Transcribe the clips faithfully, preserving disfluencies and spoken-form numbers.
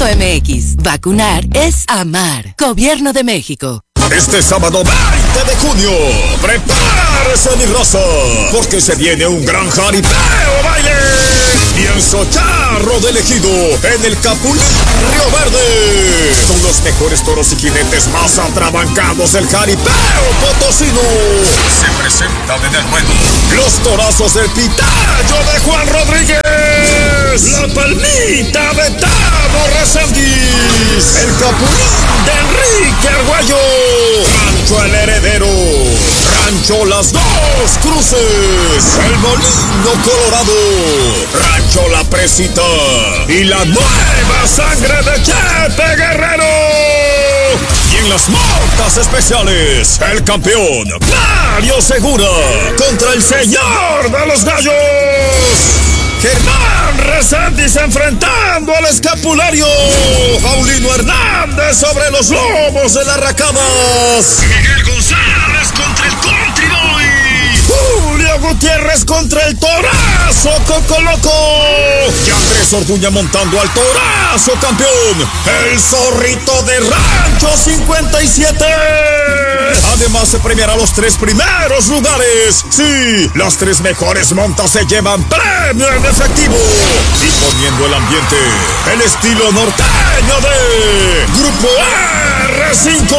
punto m x. Vacunar es amar. Gobierno de México. Este sábado veinte de junio, prepárese mi raza, porque se viene un gran jaripeo baile. Lienzo Charro de Ejido en el Capulín Río Verde. Son los mejores toros y jinetes más atrabancados del jaripeo potosino. Se presentan en el ruedo los torazos del Pitayo de Juan Rodríguez, la Palmita de Tavo Reséndiz, el Capulín de Enrique Arguello, Rancho El Heredero, Rancho Las Dos Cruces, el Molino Colorado, Rancho La Presita y la nueva sangre de Chepe Guerrero. Y en las marcas especiales, el campeón Mario Segura contra el señor de los gallos, Germán Reséndiz, enfrentando al escapulario Paulino Hernández sobre los lomos de las racadas, Miguel González contra el Country Boy, Julio Gutiérrez contra el Torazo Coco Loco, y Andrés Orduña montando al Torazo campeón, el Zorrito de Rancho cincuenta y siete. Además se premiará los tres primeros lugares. Sí, las tres mejores montas se llevan premio en efectivo. Y poniendo el ambiente, el estilo norteño de Grupo R cinco.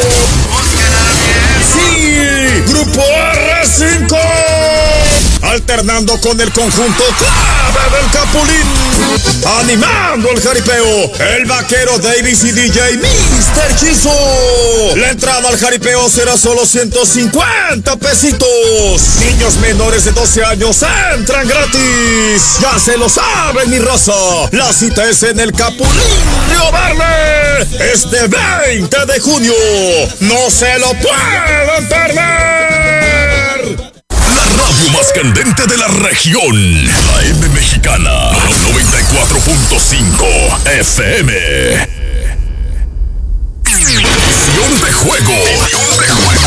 Sí, Grupo R cinco. Alternando con el conjunto clave del Capulín, animando el jaripeo, el vaquero Davis y D J mister Chizo. La entrada al jaripeo será solo ciento cincuenta pesitos. Niños menores de doce años entran gratis. Ya se lo saben, mi raza. La cita es en el Capulín Río Verde, este veinte de junio. No se lo pueden perder. La radio más candente de la región, la M Mexicana, noventa y cuatro punto cinco F M. Visión de juego. Visión de juego.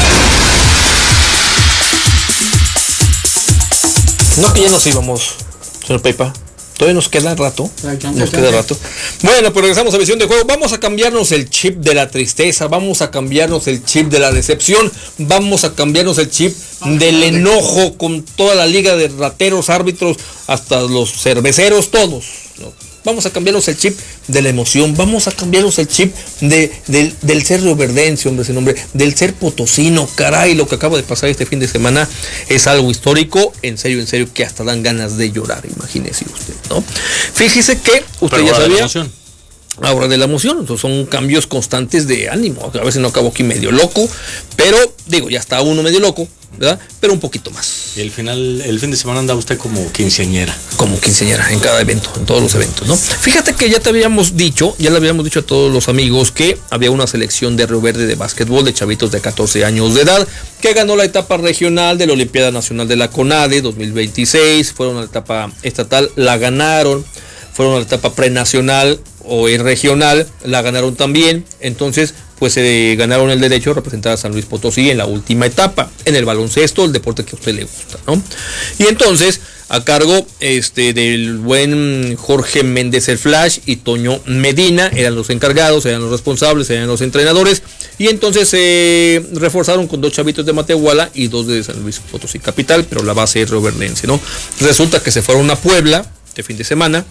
No, que ya nos íbamos, señor Pepa. Todavía nos queda rato. Nos queda rato. Bueno, pues regresamos a Visión de Juego. Vamos a cambiarnos el chip de la tristeza. Vamos a cambiarnos el chip de la decepción. Vamos a cambiarnos el chip del enojo con toda la liga de rateros, árbitros, hasta los cerveceros, todos, ¿no? Vamos a cambiarnos el chip de la emoción. Vamos a cambiarnos el chip de, de, del ser rioverdense, hombre, ese nombre, del ser potosino. Caray, lo que acaba de pasar este fin de semana es algo histórico. En serio, en serio, que hasta dan ganas de llorar. Imagínese usted, ¿no? Fíjese que usted Pero ya sabía. Ahora de la emoción, entonces son cambios constantes de ánimo. A veces no acabo aquí medio loco, pero digo, ya está uno medio loco, ¿verdad? Pero un poquito más. Y el final, el fin de semana anda usted como quinceañera. Como quinceañera, en cada evento, en todos los eventos, ¿no? Fíjate que ya te habíamos dicho, ya le habíamos dicho a todos los amigos que había una selección de Río Verde de básquetbol de chavitos de catorce años de edad que ganó la etapa regional de la Olimpiada Nacional de la CONADE dos mil veintiséis, fueron a la etapa estatal, la ganaron, fueron a la etapa prenacional o regional, la ganaron también. Entonces pues se eh, ganaron el derecho de representar a San Luis Potosí en la última etapa, en el baloncesto, el deporte que a usted le gusta, ¿no? Y entonces a cargo este del buen Jorge Méndez el Flash y Toño Medina eran los encargados, eran los responsables, eran los entrenadores, y entonces se eh, reforzaron con dos chavitos de Matehuala y dos de San Luis Potosí capital, pero la base es rioverdense, ¿no? Resulta que se fueron a Puebla de fin de semana.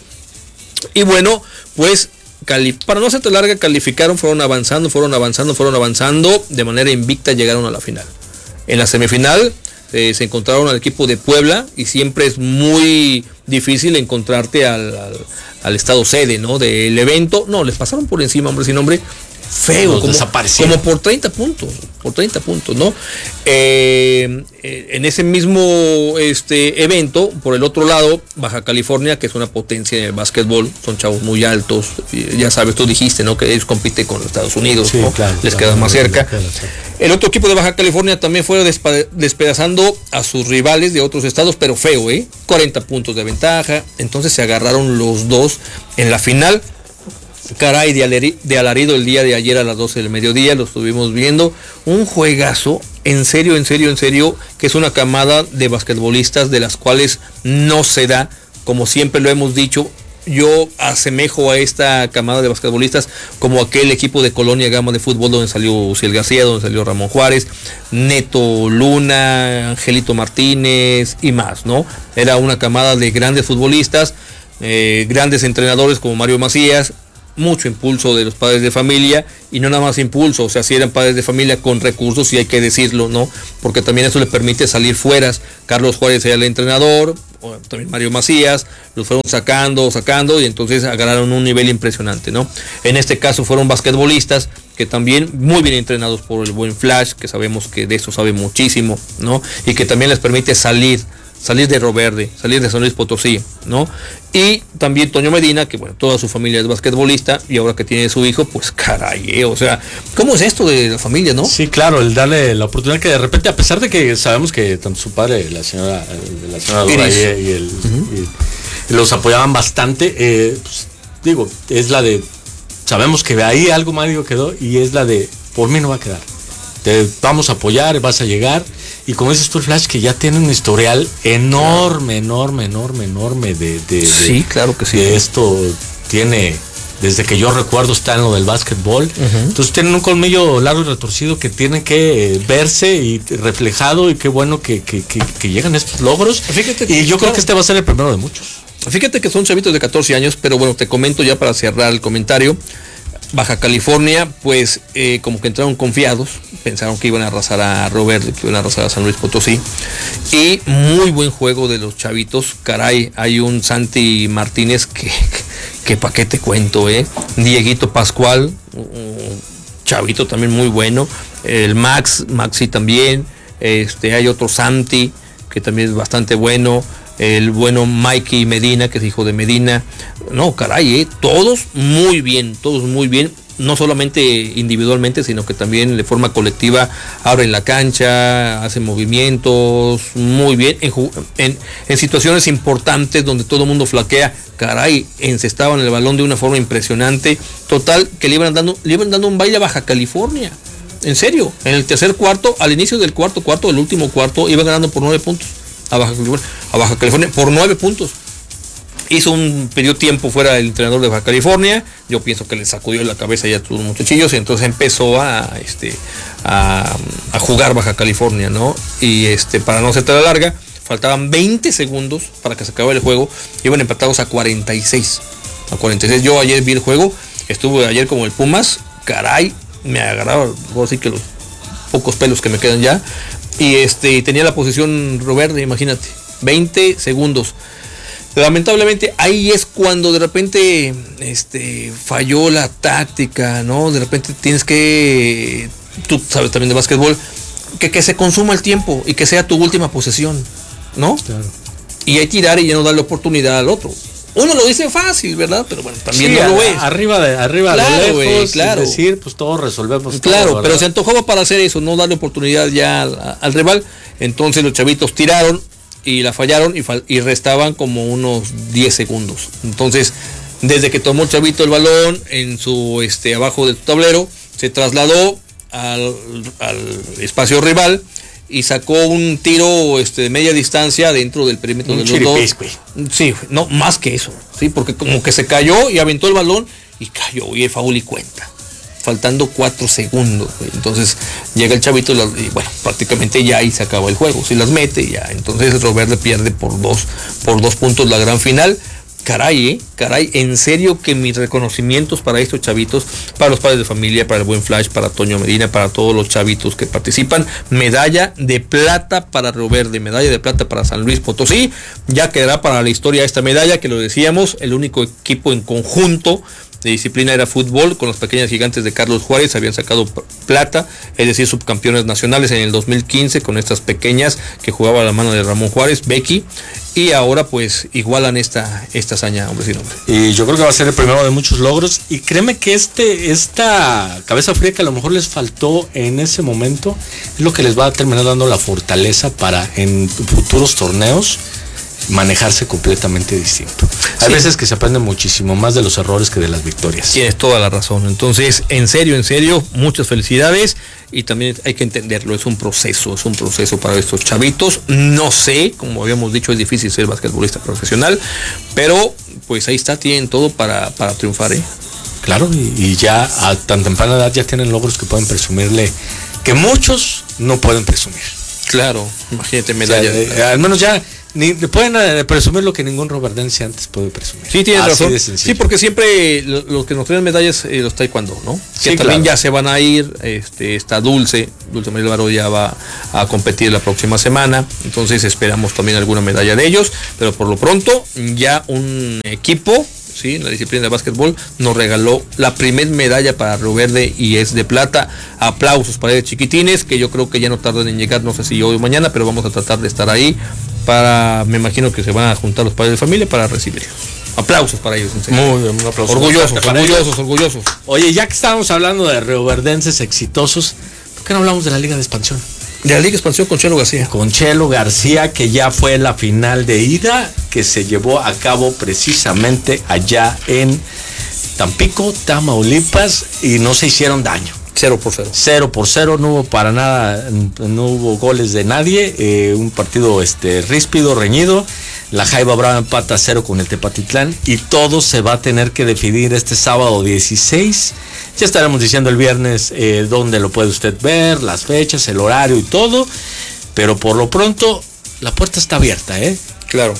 Y bueno, pues cali- para no hacerte larga, calificaron, fueron avanzando, fueron avanzando, fueron avanzando, de manera invicta llegaron a la final. En la semifinal eh, se encontraron al equipo de Puebla, y siempre es muy difícil encontrarte al, al, al estado sede, ¿no? Del evento. No, les pasaron por encima, hombre sin nombre, feo, como, como por treinta puntos, por treinta puntos, ¿no? Eh, eh, en ese mismo este evento, por el otro lado, Baja California, que es una potencia en el básquetbol, son chavos muy altos, ya sabes, tú dijiste, ¿no? Que ellos compiten con los Estados Unidos, sí, ¿no? Claro, les claro, queda más cerca. Claro, claro. El otro equipo de Baja California también fue despa- despedazando a sus rivales de otros estados, pero feo, ¿eh? cuarenta puntos de ventaja, entonces se agarraron los dos en la final. Caray, de, aleri- de alarido el día de ayer a las doce del mediodía, lo estuvimos viendo, un juegazo, en serio, en serio, en serio, que es una camada de basquetbolistas de las cuales no se da, como siempre lo hemos dicho, yo asemejo a esta camada de basquetbolistas como aquel equipo de Colonia Gama de fútbol donde salió Uciel García, donde salió Ramón Juárez, Neto Luna, Angelito Martínez y más, ¿no? Era una camada de grandes futbolistas, eh, grandes entrenadores como Mario Macías, mucho impulso de los padres de familia, y no nada más impulso, o sea, si eran padres de familia con recursos, y hay que decirlo, ¿no? Porque también eso le permite salir fueras. Carlos Juárez era el entrenador, también Mario Macías, los fueron sacando, sacando, y entonces agarraron un nivel impresionante, ¿no? En este caso fueron basquetbolistas que también muy bien entrenados por el buen Flash, que sabemos que de eso sabe muchísimo, ¿no? Y que también les permite salir, salir de Río Verde, salir de San Luis Potosí, ¿no? Y también Toño Medina, que bueno, toda su familia es basquetbolista, y ahora que tiene su hijo, pues caray, eh, o sea, ¿cómo es esto de la familia, no? Sí, claro, el darle la oportunidad que de repente, a pesar de que sabemos que tanto su padre, la señora, la señora Dora y, y, el, uh-huh. y los apoyaban bastante, eh, pues, digo, es la de, sabemos que ahí algo Mario quedó, y es la de, por mí no va a quedar, te vamos a apoyar, vas a llegar. Y como dices tú, el Flash, que ya tiene un historial enorme, enorme, enorme, enorme de, de, sí, de, claro que sí. de esto tiene, desde que yo recuerdo, está en lo del básquetbol. Uh-huh. Entonces tienen un colmillo largo y retorcido que tiene que verse y reflejado, y qué bueno que, que, que, que llegan estos logros. Fíjate que, y yo claro. creo que este va a ser el primero de muchos. Fíjate que son chavitos de catorce años, pero bueno, te comento ya para cerrar el comentario. Baja California, pues eh, como que entraron confiados, pensaron que iban a arrasar a Robert, que iban a arrasar a San Luis Potosí, y muy buen juego de los chavitos, caray, hay un Santi Martínez que, que pa' qué te cuento, eh, Dieguito Pascual, un chavito también muy bueno, el Max, Maxi también, este, hay otro Santi, que también es bastante bueno, el bueno Mikey Medina, que es hijo de Medina. No, caray, eh, todos muy bien, todos muy bien, no solamente individualmente, sino que también de forma colectiva abren la cancha, hacen movimientos, muy bien, en, en, en situaciones importantes donde todo el mundo flaquea, caray, encestaban el balón de una forma impresionante, total, que le iban dando, le iban dando un baile a Baja California. En serio, en el tercer cuarto, al inicio del cuarto cuarto, del último cuarto, iban ganando por nueve puntos. A Baja California, a Baja California por nueve puntos. Hizo un periodo tiempo fuera el entrenador de Baja California. Yo pienso que le sacudió la cabeza ya a todos los muchachillos, y entonces empezó a este a, a jugar Baja California, ¿no? Y este para no hacerte la larga, faltaban veinte segundos para que se acabara el juego. Iban empatados a cuarenta y seis. A cuarenta y seis. Yo ayer vi el juego, estuve ayer como el Pumas, caray, me agarraba, voy a decir que los pocos pelos que me quedan ya. Y este tenía la posición Robert, imagínate, veinte segundos. Lamentablemente ahí es cuando de repente este falló la táctica, ¿no? De repente tienes que, tú sabes también de básquetbol, que, que se consuma el tiempo y que sea tu última posesión, ¿no? Claro. Y hay que tirar y ya no darle oportunidad al otro. Uno lo dice fácil, ¿verdad? Pero bueno, también sí, no lo es. Arriba de arriba claro, de lejos, wey, claro. Es decir, pues todos resolvemos. Claro, todo, pero se antojaba para hacer eso, no darle oportunidad ya al, al rival. Entonces los chavitos tiraron y la fallaron y, fal- y restaban como unos diez segundos. Entonces, desde que tomó el chavito el balón en su este abajo de su tablero, se trasladó al, al espacio rival y sacó un tiro este, de media distancia dentro del perímetro un de los dos. Sí, no, más que eso, sí, porque como que se cayó y aventó el balón y cayó y el foul y cuenta. Faltando cuatro segundos, güey. Entonces llega el chavito y, las, y bueno, prácticamente ya ahí se acaba el juego. Si las mete ya, entonces Robert le pierde por dos, por dos puntos la gran final. Caray, eh, caray, en serio que mis reconocimientos para estos chavitos, para los padres de familia, para el buen Flash, para Toño Medina, para todos los chavitos que participan. Medalla de plata para Robert, de medalla de plata para San Luis Potosí. Ya quedará para la historia esta medalla, que lo decíamos, el único equipo en conjunto de disciplina era fútbol, con los pequeños gigantes de Carlos Juárez habían sacado plata, es decir, subcampeones nacionales en el dos mil quince con estas pequeñas que jugaba a la mano de Ramón Juárez, Becky, y ahora pues igualan esta, esta hazaña, hombre sin nombre. Y yo creo que va a ser el primero de muchos logros, y créeme que este, esta cabeza fría que a lo mejor les faltó en ese momento, es lo que les va a terminar dando la fortaleza para en futuros torneos manejarse completamente distinto. Hay sí. veces que se aprende muchísimo más de los errores que de las victorias. Tienes toda la razón. Entonces, en serio, en serio, muchas felicidades. y también hay que entenderlo, es un proceso, es un proceso para estos chavitos. No sé, como habíamos dicho, es difícil ser basquetbolista profesional, pero pues ahí está, tienen todo para, para triunfar, ¿eh? Claro, y, y ya a tan temprana edad ya tienen logros que pueden presumirle, que muchos no pueden presumir. Claro, imagínate medalla. O sea, eh, al menos ya ni le pueden eh, presumir lo que ningún roverdense antes puede presumir. Sí, tienes razón. Sí, porque siempre los lo que nos traen medallas eh, los taekwondo, ¿no? Que sí, también claro. ya se van a ir. Este, está Dulce, Dulce María Álvaro ya va a competir la próxima semana. Entonces esperamos también alguna medalla de ellos. Pero por lo pronto, ya un equipo, sí, en la disciplina de básquetbol, nos regaló la primer medalla para Río Verde y es de plata. Aplausos para ellos chiquitines, que yo creo que ya no tardan en llegar, no sé si hoy o mañana, pero vamos a tratar de estar ahí para, me imagino que se van a juntar los padres de familia para recibirlos. Aplausos para ellos. En serio. Muy bien, un aplauso. Orgullosos, orgullosos, orgullosos. Oye, ya que estábamos hablando de rioverdenses exitosos, ¿por qué no hablamos de la Liga de Expansión? De la Liga de Expansión con Chelo García. Con Chelo García, que ya fue la final de ida, que se llevó a cabo precisamente allá en Tampico, Tamaulipas, y no se hicieron daño. Cero por cero. Cero por cero, no hubo para nada, no hubo goles de nadie, eh, un partido este ríspido, reñido. La Jaiba Brava empata a cero con el Tepatitlán y todo se va a tener que definir este sábado dieciséis. Ya estaremos diciendo el viernes eh, dónde lo puede usted ver, las fechas, el horario y todo, pero por lo pronto la puerta está abierta, ¿eh? Claro.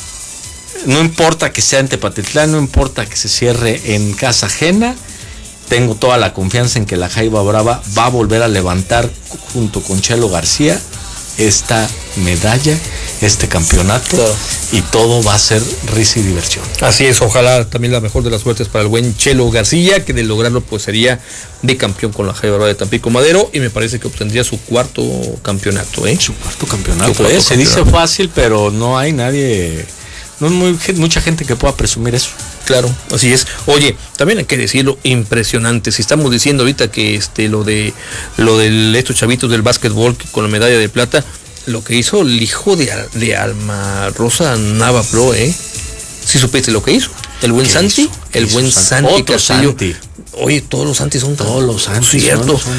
No importa que sea en Tepatitlán, no importa que se cierre en casa ajena. Tengo toda la confianza en que la Jaiba Brava va a volver a levantar junto con Chelo García esta medalla, este campeonato, claro. Y todo va a ser risa y diversión. Así es, ojalá también la mejor de las suertes para el buen Chelo García, que de lograrlo pues sería bicampeón con la Jaiba Brava de Tampico Madero y me parece que obtendría su cuarto campeonato, ¿eh? Su cuarto campeonato, cuarto ¿eh? campeonato. Se dice fácil, pero no hay nadie, no hay muy, mucha gente que pueda presumir eso. Claro, así es. Oye, también hay que decirlo, impresionante. Si estamos diciendo ahorita que este lo de lo de estos chavitos del básquetbol con la medalla de plata, lo que hizo el hijo de, de Alma Rosa Nava Pro, ¿eh? Si supiste lo que hizo. El buen Santi, hizo? el hizo buen Santi, Santi Castillo. Santi. Oye, todos los Santi son todos los Santi, cierto. Son, son.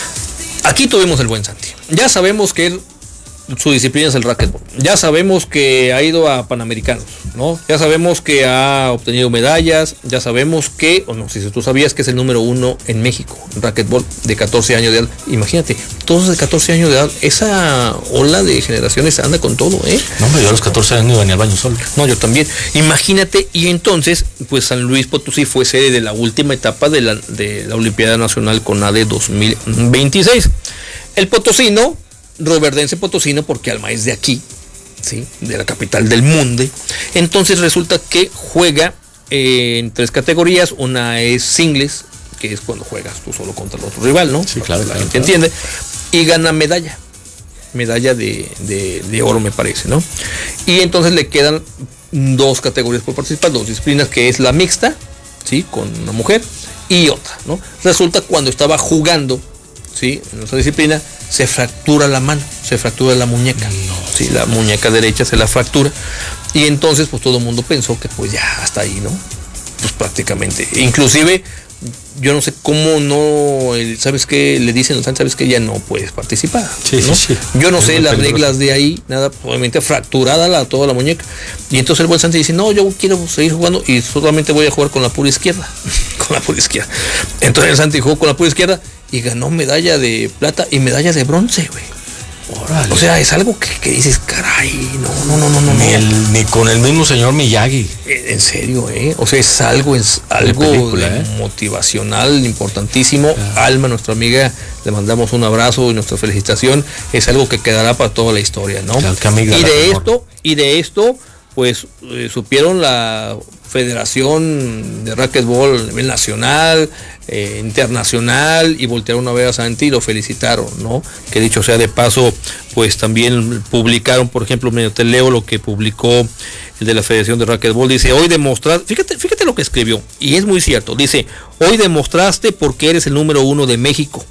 Aquí tuvimos el buen Santi. Ya sabemos que él, su disciplina es el racquetball. Ya sabemos que ha ido a Panamericanos, ¿no? Ya sabemos que ha obtenido medallas. Ya sabemos que, o no sé si tú sabías que es el número uno en México, en racquetball, de catorce años de edad. Imagínate, todos de catorce años de edad, esa ola de generaciones anda con todo, ¿eh? No, hombre, yo a los catorce años iba ni al baño solo. No, yo también. Imagínate, y entonces, pues San Luis Potosí fue sede de la última etapa de la, de la Olimpiada Nacional CONADE dos mil veintiséis. El potosino, roverdense potosino, porque Alma es de aquí, ¿sí? De la capital del mundo. Entonces resulta que juega eh, en tres categorías. Una es singles, que es cuando juegas tú solo contra el otro rival, ¿no? Sí, claro. La claro, gente claro. entiende. Y gana medalla. Medalla de, de, de oro, me parece, ¿no? Y entonces le quedan dos categorías por participar, dos disciplinas, que es la mixta, ¿sí? Con una mujer, y otra, ¿no? Resulta cuando estaba jugando, ¿sí? En esa disciplina, se fractura la mano, se fractura la muñeca, no. Sí, la muñeca derecha se la fractura, y entonces pues todo el mundo pensó que pues ya hasta ahí, ¿no? Pues prácticamente, inclusive yo no sé cómo no, el, ¿sabes qué? Le dicen, ¿sabes qué? Ya no puedes participar, sí, ¿no? sí, sí. Yo no es sé las peligroso. reglas de ahí, nada, obviamente fracturada la, toda la muñeca, y entonces el buen Santi dice, no, yo quiero seguir jugando y solamente voy a jugar con la pura izquierda, con la pura izquierda. Entonces el Santi jugó con la pura izquierda y ganó medalla de plata y medalla de bronce, güey. Órale. O sea, es algo que, que dices, caray, no, no, no, no, no. Ni, el, ni con el mismo señor Miyagi. En serio, ¿eh? O sea, es algo, es algo película, de ¿eh? motivacional, importantísimo. Ah. Alma, nuestra amiga, le mandamos un abrazo y nuestra felicitación. Es algo que quedará para toda la historia, ¿no? Claro, que amiga, y la de mejor. esto, y de esto, pues eh, supieron la Federación de Racquetball a nivel nacional, eh, internacional, y voltearon a ver a Santi y lo felicitaron, ¿no? Que dicho sea de paso, pues también publicaron, por ejemplo, medio te leo lo que publicó el de la Federación de Racquetball, dice, hoy demostraste, fíjate, fíjate lo que escribió, y es muy cierto, dice, hoy demostraste porque eres el número uno de México.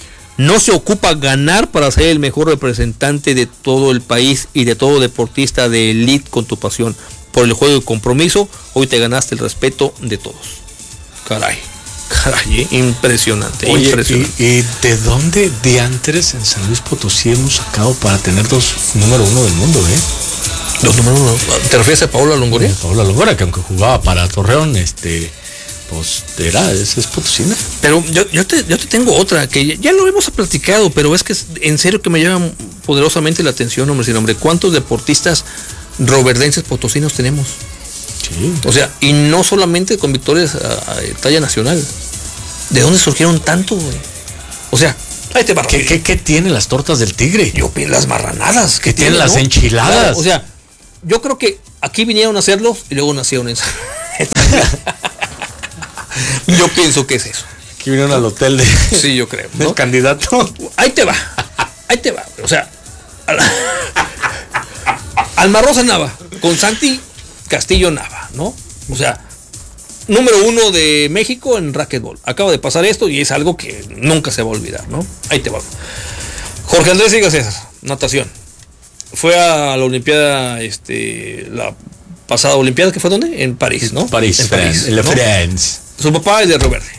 No se ocupa ganar para ser el mejor representante de todo el país y de todo deportista de elite con tu pasión. Por el juego y compromiso, hoy te ganaste el respeto de todos. Caray, Caray, ¿eh? impresionante, Oye, impresionante. ¿y, ¿y de dónde diantres en San Luis Potosí hemos sacado para tener dos número uno del mundo, eh? Los número uno. ¿Te refieres a Paola Longoria? Eh, Paola Longoria, que aunque jugaba para Torreón, este, pues era, es, es potosina. Pero yo, yo, te, yo te tengo otra, que ya, ya lo hemos platicado, pero es que es en serio que me llama poderosamente la atención, hombre, sin nombre. ¿Cuántos deportistas roverdenses potosinos tenemos? Sí. O sea, y no solamente con victorias a, a talla nacional. ¿De dónde surgieron tanto, güey? O sea, ahí te va. ¿Qué, qué, ¿Qué tiene las tortas del tigre? Yo pienso las marranadas. ¿Qué tienen las ¿no? enchiladas? Claro, o sea, yo creo que aquí vinieron a hacerlos y luego nacieron en... Yo pienso que es eso. Aquí vinieron al hotel de... Sí, yo creo, ¿no? del candidato. Ahí te va. Ahí te va. O sea, al- Alma Rosa Nava con Santi Castillo Nava, ¿no? O sea, número uno de México en racquetball. Acaba de pasar esto y es algo que nunca se va a olvidar, ¿no? Ahí te va. Jorge Andrés Siga César, natación. Fue a la Olimpiada, este, la pasada Olimpiada, que fue ¿dónde? En París, ¿no? París, en France, en la ¿no? France. Su papá es de Río Verde.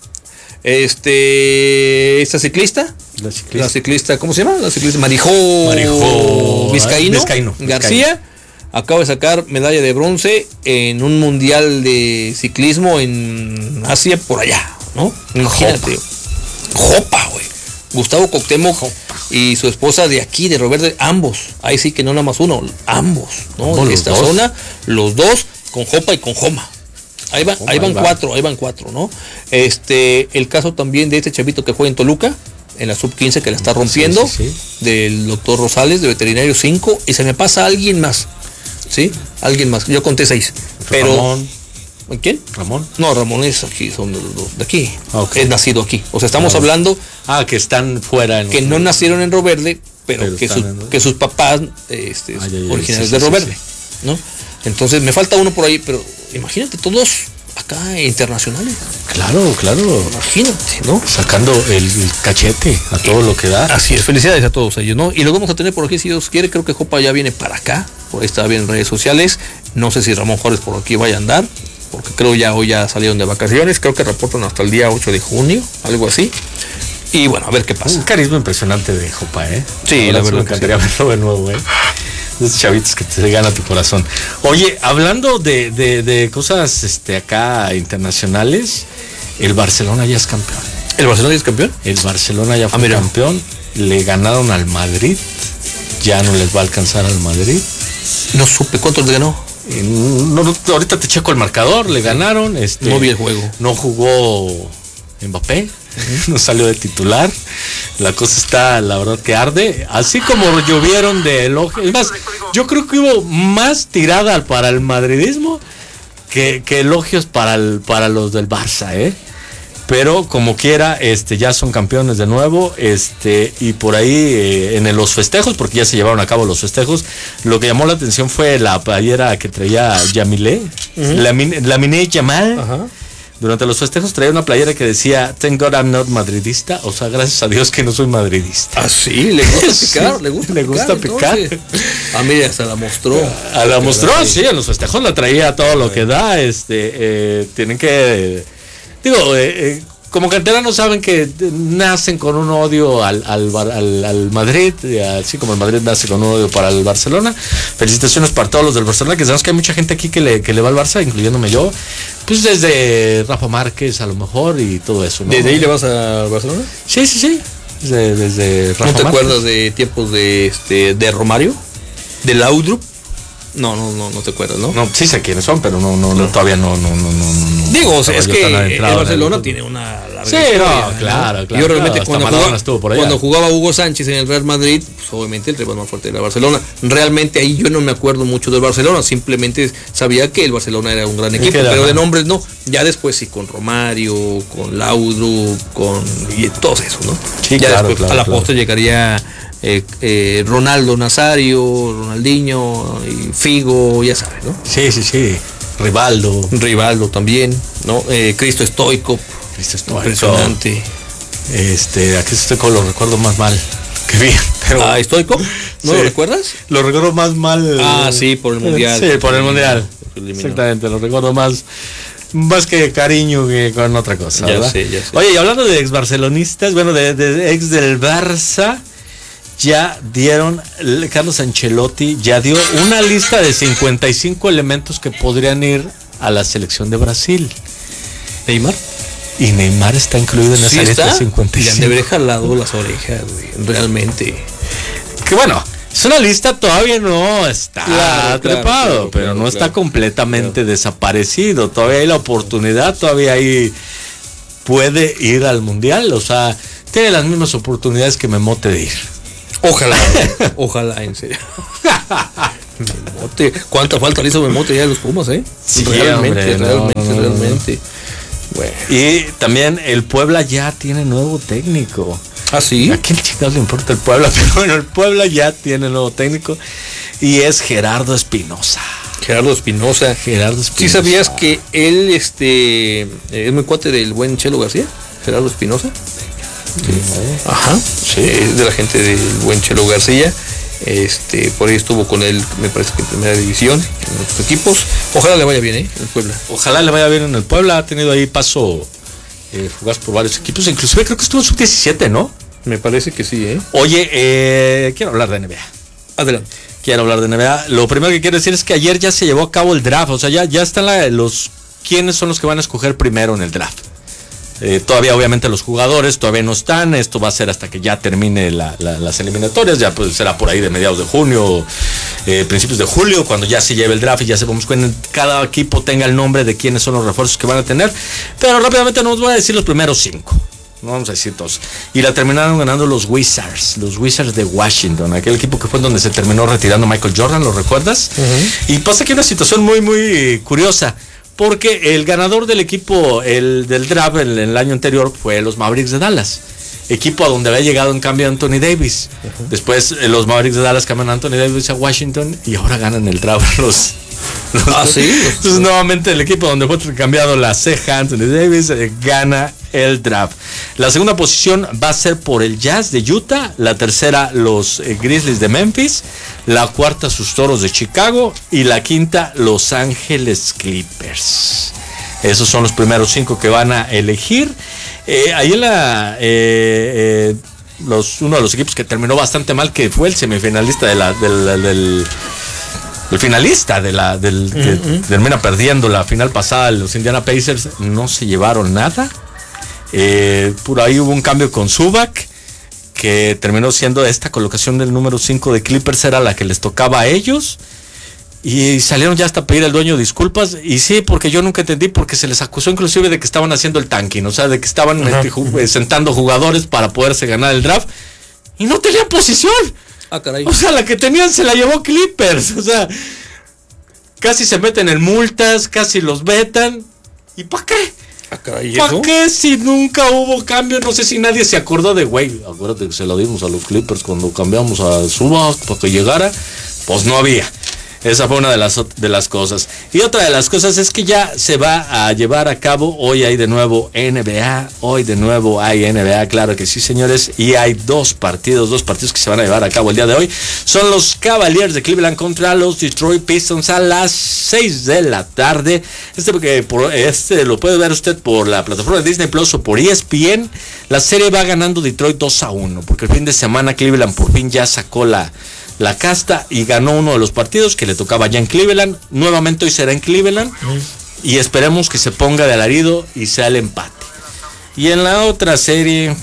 Este, esta ciclista, La ciclista. la ciclista, ¿cómo se llama? La ciclista Marijó, Marijó Vizcaíno, Vizcaíno, García, acaba de sacar medalla de bronce en un mundial de ciclismo en Asia, por allá, ¿no? Imagínate. Jopa, güey. Gustavo Cuauhtémoc y su esposa de aquí, de Río Verde, ambos. Ahí sí que no nada más uno, ambos, ¿no? Ambos, En los esta dos. zona, los dos, con Jopa y con Joma. Ahí, va, Oh, ahí van ahí va. cuatro, ahí van cuatro, ¿no? Este, el caso también de este chavito que juega en Toluca, en la sub quince, que la está rompiendo, Sí, sí, sí. del doctor Rosales, de veterinario cinco, y se me pasa alguien más, ¿sí? Alguien más, yo conté seis. Pero, Ramón. ¿quién? Ramón. No, Ramón es aquí, son de, los de aquí, Ok. es nacido aquí. O sea, estamos Ah, hablando Ah, que están fuera. En que los- no nacieron en Río Verde, pero, Pero que, están sus, en- que sus papás este, Ay, ay, ay, originarios sí, de sí, Río sí, Verde, ¿no? Entonces me falta uno por ahí, pero imagínate, todos acá internacionales, Claro, claro. imagínate, ¿no? Sacando el cachete a todo lo que da. Así es, felicidades a todos ellos, ¿no? Y los vamos a tener por aquí si Dios quiere. Creo que Jopa ya viene para acá, por ahí está bien en redes sociales. No sé si Ramón Juárez por aquí vaya a andar, porque creo ya hoy ya salieron de vacaciones. Creo que reportan hasta el día ocho de junio, algo así. Y bueno, a ver qué Un pasa. carisma impresionante de Jopa, ¿eh? Sí, la verdad Me que encantaría verlo de nuevo, ¿eh? Esos chavitos que te gana tu corazón. Oye, hablando de, de, de cosas este, acá internacionales, el Barcelona ya es campeón. ¿El Barcelona es campeón? El Barcelona ya fue Ah, mira. campeón. Le ganaron al Madrid. Ya no les va a alcanzar al Madrid. No supe cuántos le ganó. Y no, no, ahorita te checo el marcador. Le ganaron. Este, No vi el juego. No jugó Mbappé. No salió de titular. La cosa está, la verdad, que arde. Así como llovieron de elogios. Es más, yo creo que hubo más tirada para el madridismo que, que elogios para, el, para los del Barça, ¿eh? Pero como quiera, este, ya son campeones de nuevo, este, y por ahí eh, en los festejos, porque ya se llevaron a cabo los festejos, lo que llamó la atención fue la playera que traía Yamile, uh-huh. Lamine, Lamine Yamal. Ajá. Durante los festejos traía una playera que decía Thank God I'm not madridista, o sea, gracias a Dios que no soy madridista. Ah, sí, le gusta picar, Sí, le gusta le gusta picar. picar. Ah, mira, se la mostró. A la mostró, sí, en los festejos la traía todo lo que da, este, eh, tienen que, digo, eh, eh, como canteranos saben que nacen con un odio al, al, al, al Madrid, así como el Madrid nace con un odio para el Barcelona. Felicitaciones para todos los del Barcelona, que sabemos que hay mucha gente aquí que le, que le va al Barça, incluyéndome yo. Pues desde Rafa Márquez a lo mejor y todo eso, ¿no? ¿Desde ahí le vas al Barcelona? Sí, sí, sí. Desde, desde Rafa ¿No te Márquez. acuerdas de tiempos de este de Romario? ¿De Laudrup? No, no, no, no te acuerdas, ¿no? No, sí sé quiénes son, pero no, no, no todavía no, no, no, no, no. Digo, o sea, es Yo que tan el adentrado en Barcelona el- tiene una larga Sí, historia, no, claro, claro, Yo realmente claro, cuando, hasta Maradona jugaba, estuvo por allá. cuando jugaba Hugo Sánchez en el Real Madrid, pues obviamente el rival más fuerte era Barcelona. Realmente ahí yo no me acuerdo mucho del Barcelona, simplemente sabía que el Barcelona era un gran Es equipo, que era, pero de ¿no? nombres no. Ya después sí, con Romario, con Laudrup, con y todos esos, ¿no? Sí, ya claro, después claro, a la claro. postre llegaría eh, eh, Ronaldo Nazario, Ronaldinho y Figo, ya sabes, ¿no? Sí, sí, sí. Rivaldo. Rivaldo también, ¿no? Eh, Cristo Stoico, Cristo Stoico. impresionante. Este, a Cristo Stoico lo recuerdo más mal que bien, pero Ah, Stoico, ¿no Sí. lo recuerdas? lo recuerdo más mal. Ah, sí, por el mundial. Sí, por el mundial. Eliminó. Exactamente, lo recuerdo más más que cariño que con otra cosa, ya ¿verdad? sé, ya sé. Oye, y hablando de ex barcelonistas, bueno, de, de ex del Barça, ya dieron, Carlos Ancelotti ya dio una lista de cincuenta y cinco elementos que podrían ir a la selección de Brasil. ¿Neymar? Y Neymar está incluido en esa ¿Sí lista está? de cincuenta y cinco. Le han de haber jalado las orejas, güey, realmente. Que bueno, es una lista, todavía no está Claro, trepado, claro, claro, pero claro, no está claro. completamente Claro. desaparecido. Todavía hay la oportunidad, todavía hay puede ir al mundial, o sea, tiene las mismas oportunidades que Memote de ir. Ojalá, ojalá, en serio. Memote, ¿cuánta falta le hizo Memote ya de los Pumas, eh? Sí, realmente, hombre, no, realmente, no, no. realmente. Bueno. Y también el Puebla ya tiene nuevo técnico. ¿Ah, sí? ¿A quién chingados le importa el Puebla? Pero bueno, el Puebla ya tiene nuevo técnico y es Gerardo Espinosa. Gerardo Espinosa. Gerardo Espinosa. ¿Sí sabías que él este es muy cuate del buen Chelo García? Gerardo Espinosa. Sí. Ajá. Sí, es de la gente del buen Chelo García. Este, por ahí estuvo con él, me parece que en primera división, en otros equipos. Ojalá le vaya bien, ¿eh? El Puebla. Ojalá le vaya bien en el Puebla, ha tenido ahí paso eh, fugaz por varios equipos, inclusive creo que estuvo en sub diecisiete, ¿no? Me parece que sí, ¿eh? Oye, eh, quiero hablar de N B A. Adelante. Quiero hablar de N B A. Lo primero que quiero decir es que ayer ya se llevó a cabo el draft, o sea, ya, ya están la, los quiénes son los que van a escoger primero en el draft. Eh, todavía obviamente los jugadores todavía no están, esto va a ser hasta que ya termine la, la, las eliminatorias, ya pues será por ahí de mediados de junio, eh, principios de julio, cuando ya se lleve el draft y ya sepamos que cada equipo tenga el nombre de quiénes son los refuerzos que van a tener, pero rápidamente nos voy a decir los primeros cinco, no vamos a decir todos, y la terminaron ganando los Wizards, los Wizards de Washington, aquel equipo que fue donde se terminó retirando Michael Jordan, ¿lo recuerdas? Uh-huh. Y pasa que una situación muy muy curiosa, porque el ganador del equipo el del draft el, el año anterior fue los Mavericks de Dallas, equipo a donde había llegado en cambio Anthony Davis. Uh-huh. Después eh, los Mavericks de Dallas cambian a Anthony Davis a Washington y ahora ganan el draft los, los ah, sí. Entonces nuevamente el equipo donde fue cambiado la ceja Anthony Davis eh, gana el draft. La segunda posición va a ser por el Jazz de Utah, la tercera los eh, Grizzlies de Memphis, la cuarta sus Toros de Chicago y la quinta Los Ángeles Clippers. Esos son los primeros cinco que van a elegir. Eh, ahí en la eh, eh, los, uno de los equipos que terminó bastante mal, que fue el semifinalista de la, del, del, del el finalista de la del uh-huh. que termina perdiendo la final pasada, los Indiana Pacers, no se llevaron nada. Eh, por ahí hubo un cambio con Zubac, que terminó siendo esta colocación del número cinco de Clippers, era la que les tocaba a ellos. Y salieron ya hasta a pedir al dueño disculpas. Y sí, porque yo nunca entendí, porque se les acusó inclusive de que estaban haciendo el tanking, o sea, de que estaban uh-huh. ju- sentando jugadores para poderse ganar el draft. Y no tenían posición. Ah, caray. O sea, la que tenían se la llevó Clippers. O sea, casi se meten en multas, casi los vetan. ¿Y para qué? Ah, caray, ¿Para qué si nunca hubo cambio? No sé si nadie se acordó de, güey, acuérdate que se lo dimos a los Clippers cuando cambiamos a Zubac para que llegara. Pues no había. Esa fue una de las, de las cosas. Y otra de las cosas es que ya se va a llevar a cabo, hoy hay de nuevo N B A, hoy de nuevo hay N B A, claro que sí, señores, y hay dos partidos, dos partidos que se van a llevar a cabo el día de hoy. Son los Cavaliers de Cleveland contra los Detroit Pistons a las seis de la tarde. Este, porque por, este lo puede ver usted por la plataforma de Disney Plus o por E S P N. La serie va ganando Detroit dos a uno, porque el fin de semana Cleveland por fin ya sacó la... la casta y ganó uno de los partidos que le tocaba ya en Cleveland. Nuevamente hoy será en Cleveland mm. y esperemos que se ponga de alarido y sea el empate. Y en la otra serie,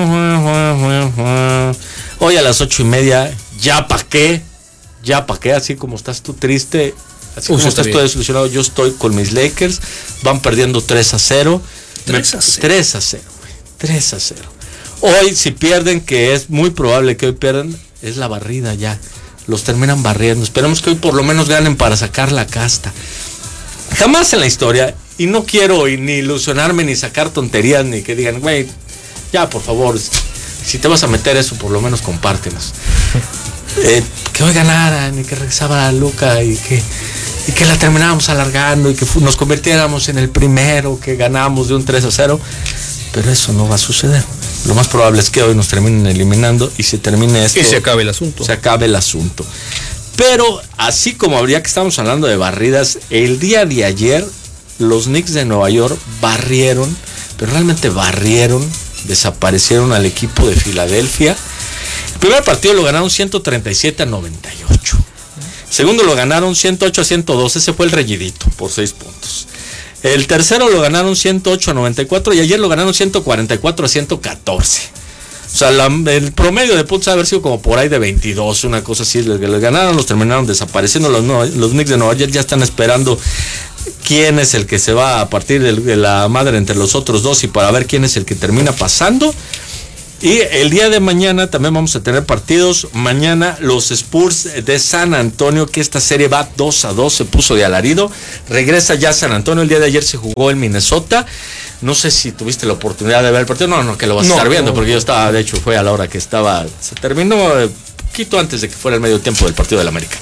hoy a las ocho y media, ya pa' qué, ya pa' qué, así como estás tú triste, así Uy, como estás tú desilusionado, yo estoy con mis Lakers, van perdiendo tres a cero. tres a cero. tres a cero, tres a cero. Hoy si pierden, que es muy probable que hoy pierdan, es la barrida ya, los terminan barriendo. Esperemos que hoy por lo menos ganen para sacar la casta. Jamás en la historia, y no quiero ni ilusionarme ni sacar tonterías ni que digan, güey, ya por favor, si te vas a meter eso por lo menos compártenos. Eh, que hoy ganaran y que regresaba Luka y que, y que la terminábamos alargando y que fu- nos convirtiéramos en el primero que ganamos de un tres a cero, pero eso no va a suceder. Lo más probable es que hoy nos terminen eliminando y se termine esto. Y se acabe el asunto. Se acabe el asunto. Pero así como habría que estamos hablando de barridas, el día de ayer los Knicks de Nueva York barrieron, pero realmente barrieron, desaparecieron al equipo de Filadelfia. El primer partido lo ganaron ciento treinta y siete a noventa y ocho. El segundo lo ganaron ciento ocho a ciento dos, ese fue el reñidito por seis puntos. El tercero lo ganaron ciento ocho a noventa y cuatro y ayer lo ganaron ciento cuarenta y cuatro a ciento catorce. O sea, la, el promedio de puntos debe haber sido como por ahí de veintidós, una cosa así. Los que les ganaron los terminaron desapareciendo. Los, los Knicks de Nueva York ya están esperando quién es el que se va a partir de, de la madre entre los otros dos y para ver quién es el que termina pasando. Y el día de mañana también vamos a tener partidos. Mañana los Spurs de San Antonio, que esta serie va dos a dos, se puso de alarido. Regresa ya San Antonio. El día de ayer se jugó en Minnesota. No sé si tuviste la oportunidad de ver el partido. No, no, que lo vas a no, estar viendo, no, porque yo estaba, de hecho, fue a la hora que estaba. Se terminó eh, poquito antes de que fuera el medio tiempo del partido del América.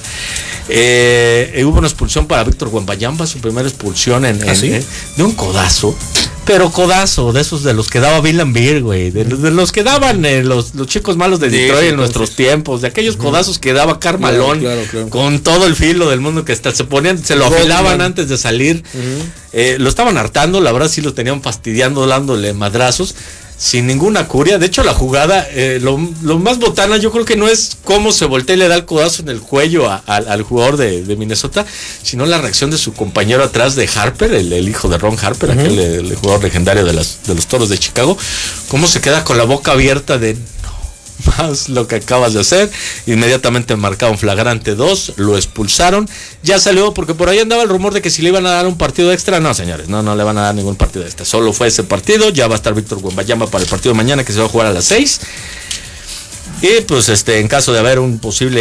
Eh, eh, hubo una expulsión para Víctor Wembanyama, su primera expulsión en, ¿Ah, en, sí? eh, de un codazo. Pero codazo, de esos de los que daba Bill and Beer, güey. De, de los que daban eh, los, los chicos malos de Detroit sí, sí, en nuestros sí. tiempos. De aquellos uh-huh. codazos que daba Carmalón. Claro, claro, claro. Con todo el filo del mundo que hasta se ponían, se lo afilaban uh-huh. antes de salir. Uh-huh. Eh, lo estaban hartando, la verdad sí lo tenían fastidiando, dándole madrazos. Sin ninguna curia. De hecho, la jugada, eh, lo, lo más botana, yo creo que no es cómo se voltea y le da el codazo en el cuello a, a, al jugador de, de Minnesota, sino la reacción de su compañero atrás de Harper, el, el hijo de Ron Harper, uh-huh. aquel el, el jugador legendario de, las, de los Toros de Chicago. Cómo se queda con la boca abierta de no, más lo que acabas de hacer. Inmediatamente marcaron flagrante dos, lo expulsaron. Ya salió, porque por ahí andaba el rumor de que si le iban a dar un partido extra. No, señores, no, no le van a dar ningún partido extra. Solo fue ese partido. Ya va a estar Víctor Wembanyama para el partido de mañana, que se va a jugar a las seis. Y pues este, en caso de haber un posible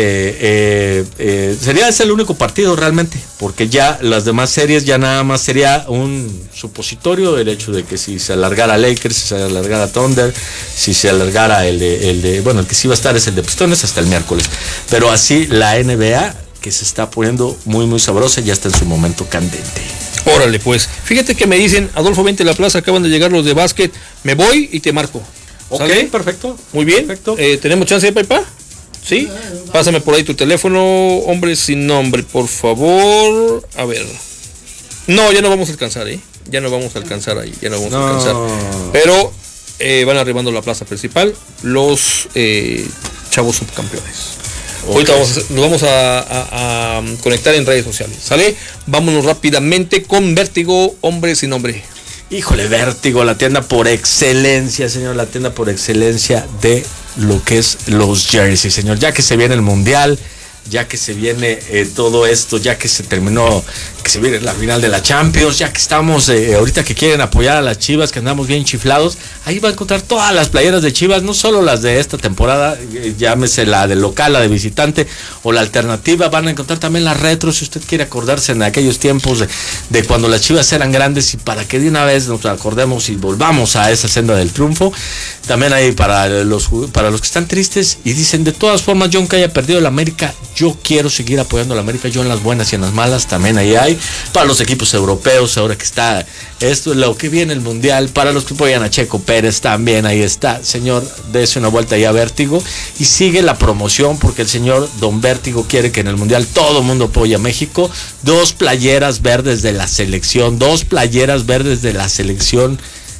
eh, eh, sería ese el único partido realmente, porque ya las demás series ya nada más sería un supositorio, el hecho de que si se alargara Lakers, si se alargara Thunder, si se alargara el de, el de bueno, el que sí va a estar es el de Pistones hasta el miércoles, pero así la N B A, que se está poniendo muy muy sabrosa, ya está en su momento candente. Órale, pues, fíjate que me dicen, Adolfo, vente a la plaza, acaban de llegar los de básquet, me voy y te marco. Ok, ¿sale? Perfecto. Muy bien. Perfecto. Eh, ¿Tenemos chance de Paipa? Sí. Pásame por ahí tu teléfono, hombre sin nombre, por favor. A ver. No, ya no vamos a alcanzar, ¿eh? Ya no vamos a alcanzar ahí, ya no vamos no. a alcanzar. Pero eh, van arribando a la plaza principal los eh, chavos subcampeones. Okay. Ahorita vamos a, nos vamos a, a, a conectar en redes sociales, ¿sale? Vámonos rápidamente con Vértigo, hombre sin nombre. Híjole, Vértigo, la tienda por excelencia, señor, la tienda por excelencia de lo que es los jerseys, señor. Ya que se viene el Mundial, ya que se viene eh, todo esto, ya que se terminó, que se viene la final de la Champions, ya que estamos, eh, ahorita que quieren apoyar a las Chivas, que andamos bien chiflados, ahí va a encontrar todas las playeras de Chivas, no solo las de esta temporada, eh, llámese la de local, la de visitante, o la alternativa, van a encontrar también las retro, si usted quiere acordarse en aquellos tiempos de, de cuando las Chivas eran grandes, y para que de una vez nos acordemos y volvamos a esa senda del triunfo. También hay para los, para los que están tristes y dicen, de todas formas, yo aunque haya perdido el América, yo quiero seguir apoyando a la América, yo en las buenas y en las malas, también ahí hay. Para los equipos europeos, ahora que está esto, lo que viene el Mundial, para los que apoyan a Checo Pérez, también ahí está. Señor, dése una vuelta ahí a Vértigo y sigue la promoción, porque el señor Don Vértigo quiere que en el Mundial todo el mundo apoye a México. Dos playeras verdes de la selección, dos playeras verdes de la selección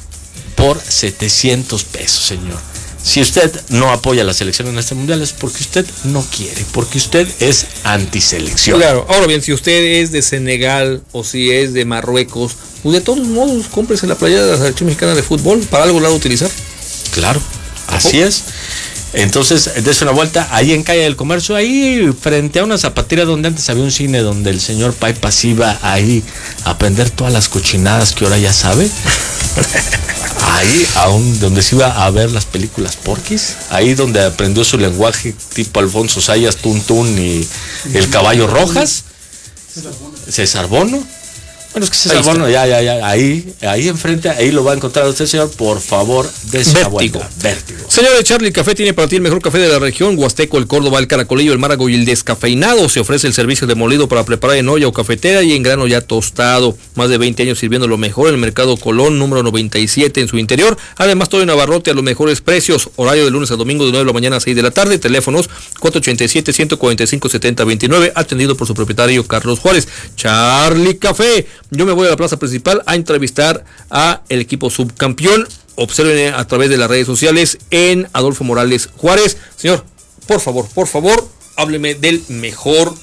por setecientos pesos, señor. Si usted no apoya a la selección en este mundial es porque usted no quiere, porque usted es antiselección. Claro, ahora bien, si usted es de Senegal o si es de Marruecos, pues de todos modos, cómprese la playera de la selección mexicana de fútbol, para algo la va a utilizar. Claro, así ¿Oh? es. Entonces, dése una vuelta ahí en Calle del Comercio, ahí frente a una zapatería donde antes había un cine donde el señor Paipas iba ahí a aprender todas las cochinadas que ahora ya sabe. Ahí, aún donde se iba a ver las películas porquis, ahí donde aprendió su lenguaje tipo Alfonso Sayas, Tuntún y el Caballo Rojas, César Bono. Bueno, es que César Bono, ya, ya, ya, ahí, ahí enfrente, ahí lo va a encontrar usted, señor, por favor, dése una vuelta. Vértigo. Señores, Charlie Café tiene para ti el mejor café de la región: Huasteco, el Córdoba, el Caracolillo, el Márago y el descafeinado. Se ofrece el servicio de molido para preparar en olla o cafetera y en grano ya tostado. Más de veinte años sirviendo lo mejor en el Mercado Colón, número noventa y siete en su interior. Además, todo en abarrote a los mejores precios. Horario de lunes a domingo de nueve de la mañana a seis de la tarde. Teléfonos cuatro ochenta y siete, ciento cuarenta y cinco, setenta veintinueve. Atendido por su propietario Carlos Juárez. Charlie Café. Yo me voy a la plaza principal a entrevistar a el equipo subcampeón. Observen a través de las redes sociales en Adolfo Morales Juárez. Señor, por favor, por favor, hábleme del mejor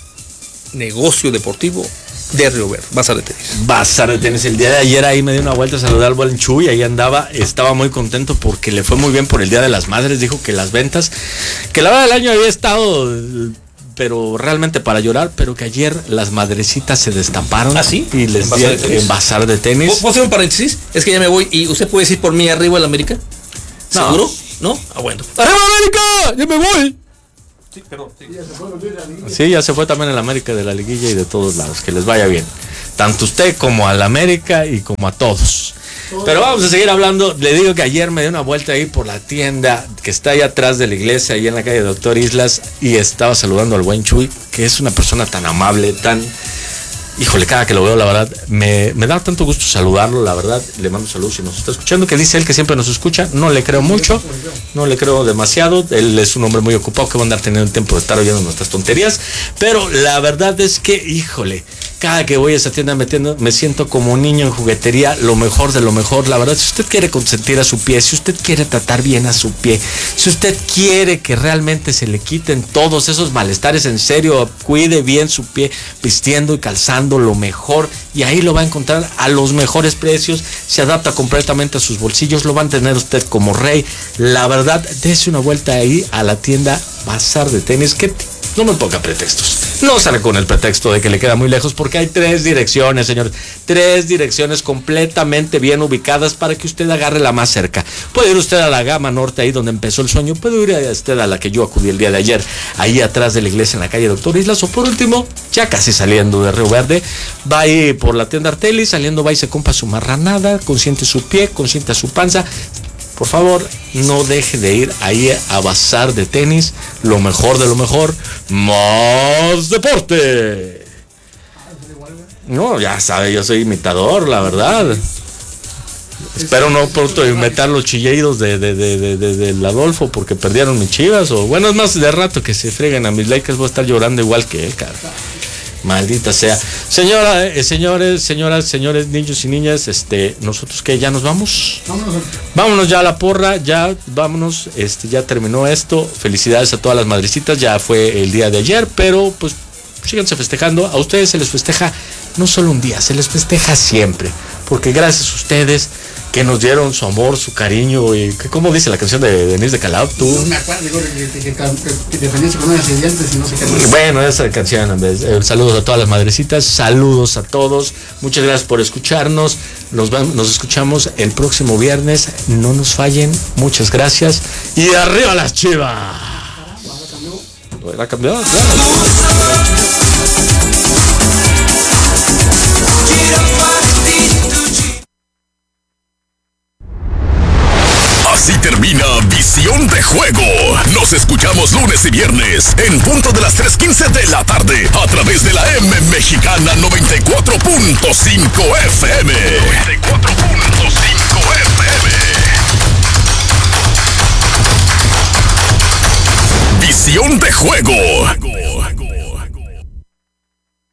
negocio deportivo de Río Verde. Bazar de tenis. Bazar de tenis. El día de ayer ahí me di una vuelta a saludar al buen Chuy, ahí andaba, estaba muy contento porque le fue muy bien por el Día de las Madres. Dijo que las ventas, que la verdad del año había estado, pero realmente para llorar, pero que ayer las madrecitas se destaparon. ¿Ah, sí? Y les di en bazar de tenis. ¿Puedo hacer un paréntesis? Es que ya me voy y usted puede decir por mí arriba el América. ¿Seguro? ¿No? ¿No? Ah, bueno. ¡Arriba América! ¡Ya me voy! Sí, perdón. Sí. Sí, ya se fue también el América de la liguilla y de todos lados. Que les vaya bien. Tanto usted como al América y como a todos. Pero vamos a seguir hablando. Le digo que ayer me di una vuelta ahí por la tienda que está ahí atrás de la iglesia, ahí en la calle Doctor Islas, y estaba saludando al buen Chuy, que es una persona tan amable, tan... Híjole, cada que lo veo, la verdad, me, me da tanto gusto saludarlo, la verdad. Le mando saludos si nos está escuchando, que dice él que siempre nos escucha. No le creo mucho, no le creo demasiado. Él es un hombre muy ocupado que va a andar teniendo tiempo de estar oyendo nuestras tonterías. Pero la verdad es que, híjole, cada que voy a esa tienda metiendo, me siento como un niño en juguetería, lo mejor de lo mejor. La verdad, si usted quiere consentir a su pie, si usted quiere tratar bien a su pie, si usted quiere que realmente se le quiten todos esos malestares, en serio, cuide bien su pie, vistiendo y calzando lo mejor, y ahí lo va a encontrar a los mejores precios. Se adapta completamente a sus bolsillos, lo va a tener usted como rey. La verdad, dése una vuelta ahí a la tienda Bazar de Tenis, que no me ponga pretextos. No sale con el pretexto de que le queda muy lejos, porque hay tres direcciones, señores. Tres direcciones completamente bien ubicadas para que usted agarre la más cerca. Puede ir usted a la Gama Norte, ahí donde empezó el sueño. Puede ir usted a la que yo acudí el día de ayer, ahí atrás de la iglesia en la calle Doctor Islas. O por último, ya casi saliendo de Río Verde, va ahí por la tienda Artelis, saliendo va y se compra su marranada, consiente su pie, consiente su panza. Por favor, no deje de ir ahí a Bazar de Tenis, lo mejor de lo mejor, más deporte. No, ya sabe, yo soy imitador, la verdad. Espero no pronto imitar los chilleidos de, de, de, de, de, del Adolfo porque perdieron mis Chivas. O bueno, es más de rato que se freguen a mis Lakers, voy a estar llorando igual que él, cara. Maldita sea. Señora, eh, señores, señoras, señores, niños y niñas, este, nosotros que ya nos vamos. Vámonos. Vámonos ya a la porra, ya vámonos, este, ya terminó esto. Felicidades a todas las madrecitas, ya fue el día de ayer, pero pues síganse festejando. A ustedes se les festeja no solo un día, se les festeja siempre, porque gracias a ustedes que nos dieron su amor, su cariño, y que, ¿cómo dice la canción de Denise de Calab? Tú. No me acuerdo, digo, que, que, que te defendías con unas dientes y no sé qué. Bueno, esa canción, en vez. Eh, saludos a todas las madrecitas, saludos a todos, muchas gracias por escucharnos. Nos, vamos, nos escuchamos el próximo viernes, no nos fallen, muchas gracias. Y arriba las Chivas. ¿La cambió? Así termina Visión de Juego. Nos escuchamos lunes y viernes en punto de las tres quince de la tarde a través de la M Mexicana noventa y cuatro punto cinco F M. noventa y cuatro punto cinco F M. Visión de Juego.